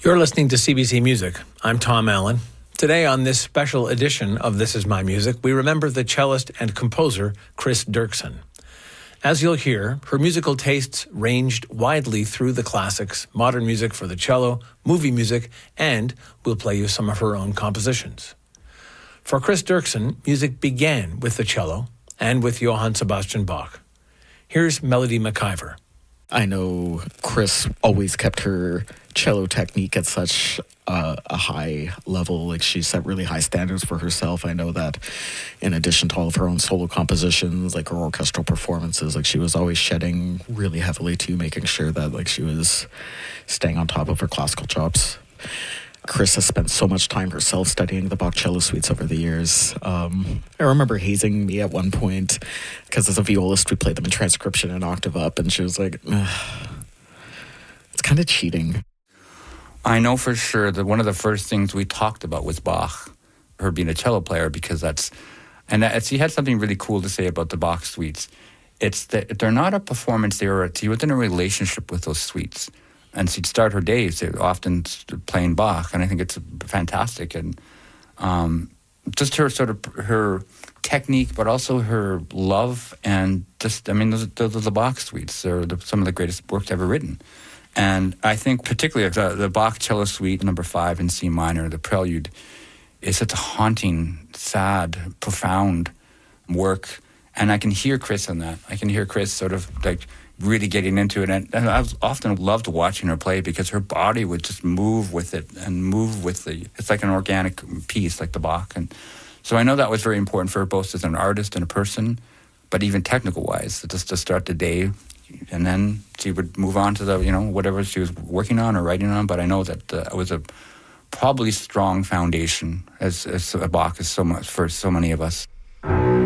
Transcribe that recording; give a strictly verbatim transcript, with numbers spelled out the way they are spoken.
You're listening to C B C Music. I'm Tom Allen. Today on this special edition of This Is My Music, we remember the cellist and composer Chris Dirksen. As you'll hear, her musical tastes ranged widely through the classics, modern music for the cello, movie music, and we'll play you some of her own compositions. For Chris Dirksen, music began with the cello and with Johann Sebastian Bach. Here's Melody McIver. I know Chris always kept her cello technique at such uh, a high level. Like, she set really high standards for herself. I know that in addition to all of her own solo compositions, like her orchestral performances, like she was always shedding really heavily to making sure that like she was staying on top of her classical chops. Chris has spent so much time herself studying the Bach cello suites over the years. Um, I remember hazing me at one point because as a violist, we played them in transcription and octave up, and she was like, it's kind of cheating. I know for sure that one of the first things we talked about was Bach, her being a cello player, because that's, and that, she had something really cool to say about the Bach suites. It's that they're not a performance, they're she was in a relationship with those suites. And she'd start her days often playing Bach, and I think it's fantastic. And um, just her sort of her technique, but also her love, and just I mean, those, those are the Bach suites. They're the, some of the greatest works ever written. And I think particularly the, the Bach cello suite number five in C minor, the Prelude, is such a haunting, sad, profound work. And I can hear Chris in that. I can hear Chris sort of like really getting into it. And, and I've often loved watching her play because her body would just move with it and move with the, it's like an organic piece, like the Bach. And so I know that was very important for her, both as an artist and a person, but even technical-wise, just to start the day. And then she would move on to the, you know, whatever she was working on or writing on. But I know that uh, it was a probably strong foundation, as, as Bach is so much for so many of us.